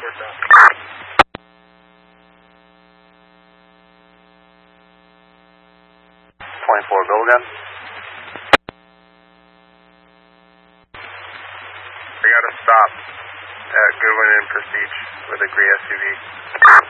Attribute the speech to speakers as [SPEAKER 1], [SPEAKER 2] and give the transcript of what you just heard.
[SPEAKER 1] 24, go again.
[SPEAKER 2] We got to stop at Goodwin and Prestige with a gray SUV.